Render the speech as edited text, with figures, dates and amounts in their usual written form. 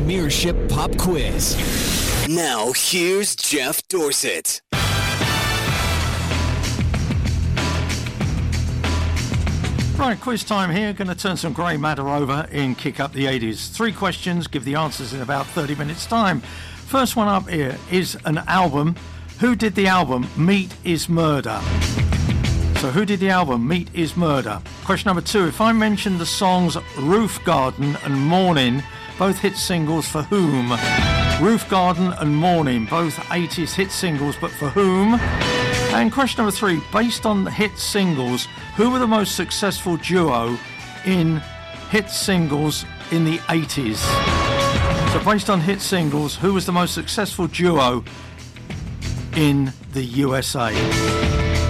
Premiership Pop Quiz. Now, here's Jeff Dorsett. Right, quiz time here. Going to turn some grey matter over in Kick Up the 80s. 3 questions, give the answers in about 30 minutes' time. First one up here is an album. Who did the album Meat is Murder? So who did the album Meat is Murder? Question number 2, if I mention the songs Roof Garden and Morning, both hit singles, for whom? Roof Garden and Morning, both 80s hit singles, but for whom? And question number 3, based on the hit singles, who were the most successful duo in hit singles in the 80s? So based on hit singles, who was the most successful duo in the USA?